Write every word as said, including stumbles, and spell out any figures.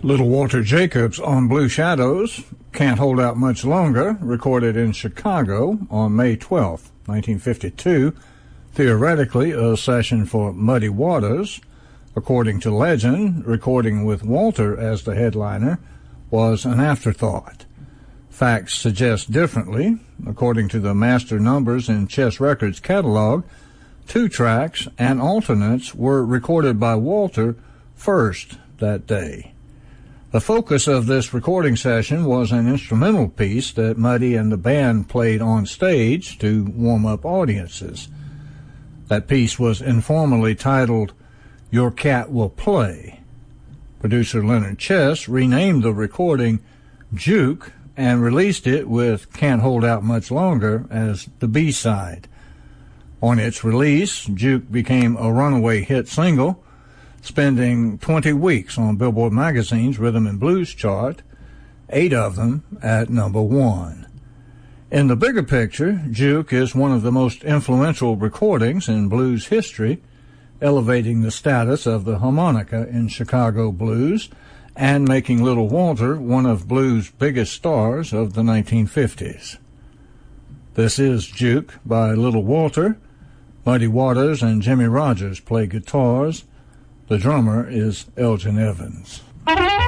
Little Walter Jacobs on Blue Shadows, Can't Hold Out Much Longer, recorded in Chicago on May twelfth, nineteen fifty-two, theoretically a session for Muddy Waters. According to legend, recording with Walter as the headliner was an afterthought. Facts suggest differently. According to the master numbers in Chess Records catalog, two tracks and alternates were recorded by Walter first that day. The focus of this recording session was an instrumental piece that Muddy and the band played on stage to warm up audiences. That piece was informally titled Your Cat Will Play. Producer Leonard Chess renamed the recording Juke and released it with Can't Hold Out Much Longer as the B-side. On its release, Juke became a runaway hit single, spending twenty weeks on Billboard Magazine's Rhythm and Blues chart, eight of them at number one. In the bigger picture, Juke is one of the most influential recordings in blues history, elevating the status of the harmonica in Chicago blues and making Little Walter one of blues' biggest stars of the nineteen fifties. This is Juke by Little Walter. Muddy Waters and Jimmy Rogers play guitars. The drummer is Elgin Evans.